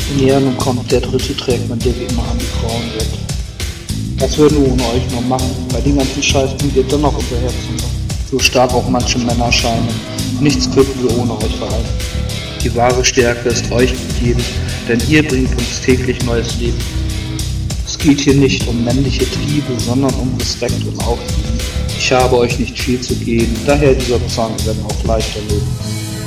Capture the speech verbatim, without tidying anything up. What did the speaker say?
Ja, nun kommt, der dritte trägt man dir wie immer an die Frauen weg. Was würden wir ohne euch nur machen? Bei den ganzen Scheiß bringt ihr dennoch unser Herz zusammen. So stark auch manche Männer scheinen. Nichts könnten wir ohne euch verhalten. Die wahre Stärke ist euch gegeben, denn ihr bringt uns täglich neues Leben. Es geht hier nicht um männliche Triebe, sondern um Respekt und Aufliegen. Ich habe euch nicht viel zu geben, daher dieser Zwang, wenn auch leichter Leben.